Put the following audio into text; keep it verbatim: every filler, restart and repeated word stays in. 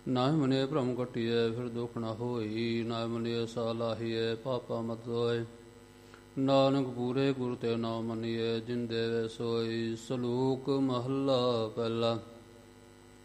ਨਾਹਿ ਮਨਿ ਭ੍ਰਮ ਘਟਿਐ ਫਿਰ ਦੁਖ ਨ ਹੋਈ। ਨਾਹਿ ਮਨਿ ਸਾ ਲਾਹੀਐ ਪਾਪਾ ਮਤ ਹੋਏ। ਨਾਨਕ ਪੂਰੇ ਗੁਰ ਤੇ ਨਾਮ ਮੰਨੀਐ ਜਿਨ ਦੇਵੈ ਸੋਈ। ਸਲੋਕ ਮਹੱਲਾ ਪਹਿਲਾ।